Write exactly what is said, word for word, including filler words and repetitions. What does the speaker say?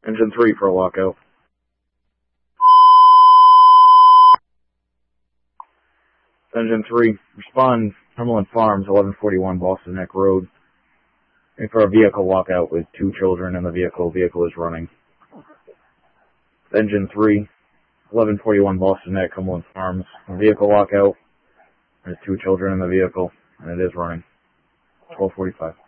Engine three for a lockout. Engine three, respond, Cumberland Farms, eleven forty-one Boston Neck Road. And for a vehicle lockout with two children in the vehicle. Vehicle is running. Engine three, eleven forty-one Boston Neck, Cumberland Farms. A vehicle lockout. There's two children in the vehicle, and it is running. twelve forty-five.